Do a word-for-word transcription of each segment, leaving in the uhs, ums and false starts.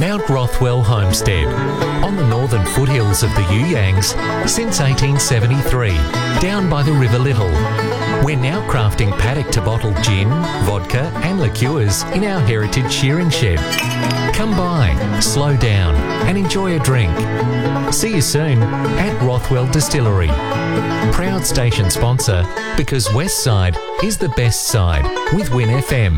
Mount Rothwell Homestead, on the northern foothills of the You-Yangs since eighteen seventy-three, down by the River Little. We're now crafting paddock-to-bottle gin, vodka and liqueurs in our heritage shearing shed. Come by, slow down and enjoy a drink. See you soon at Rothwell Distillery. Proud station sponsor, because West Side is the best side with Win F M.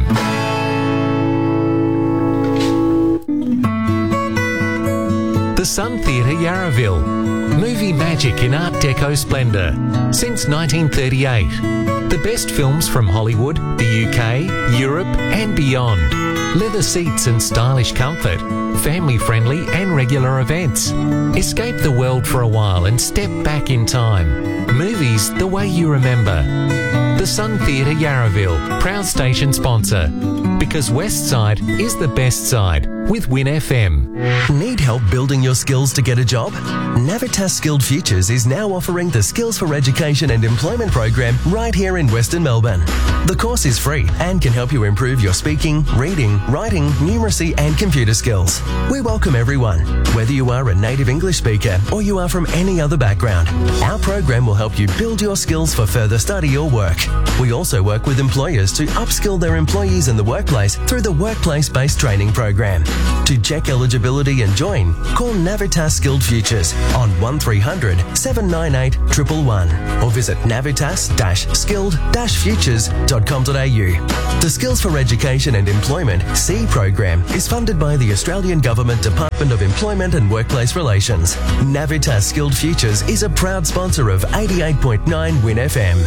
The Sun Theatre Yarraville. Movie magic in Art Deco splendour since nineteen thirty-eight. The best films from Hollywood, the U K, Europe and beyond. Leather seats and stylish comfort. Family-friendly and regular events. Escape the world for a while and step back in time. Movies the way you remember. The Sun Theatre Yarraville, proud station sponsor. Because West Side is the best side with Win F M. Need help building your skills to get a job? Navitas Skilled Futures is now offering the Skills for Education and Employment program right here in Western Melbourne. The course is free and can help you improve your speaking, reading, writing, numeracy and computer skills. We welcome everyone, whether you are a native English speaker or you are from any other background. Our program will help you build your skills for further study or work. We also work with employers to upskill their employees in the workplace through the Workplace-Based Training Program. To check eligibility and join, call Navitas Skilled Futures on one three hundred, seven nine eight, one one one or visit navitas dash skilled dash futures dot com dot a u. The Skills for Education and Employment C program is funded by the Australian Government Department of Employment and Workplace Relations. Navitas Skilled Futures is a proud sponsor of eighty-eight point nine Win F M.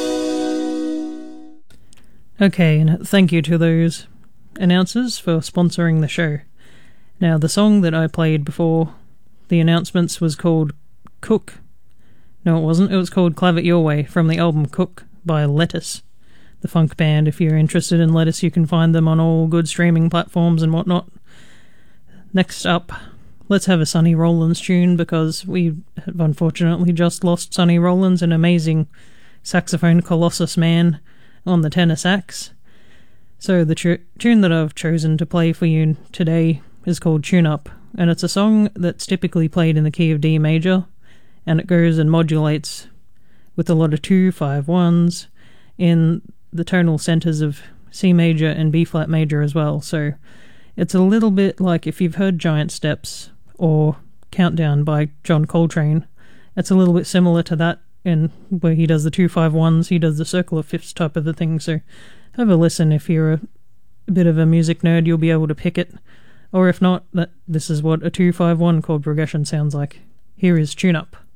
Okay, and thank you to those announcers for sponsoring the show. Now, the song that I played before the announcements was called Cook. No, it wasn't. It was called Clav It Your Way from the album Cook by Lettuce, the funk band. If you're interested in Lettuce, you can find them on all good streaming platforms and whatnot. Next up, let's have a Sonny Rollins tune, because we have unfortunately just lost Sonny Rollins, an amazing saxophone colossus man on the tenor sax. So the tr- tune that I've chosen to play for you today is called Tune Up, and it's a song that's typically played in the key of D major, and it goes and modulates with a lot of two, five, ones in the tonal centers of C major and B flat major as well. So it's a little bit like if you've heard Giant Steps or Countdown by John Coltrane, it's a little bit similar to that, in where he does the two, five, ones, he does the circle of fifths type of a thing. So have a listen. If you're a, a bit of a music nerd, you'll be able to pick it. Or if not, that this is what a two five one chord progression sounds like. Here is Tune Up.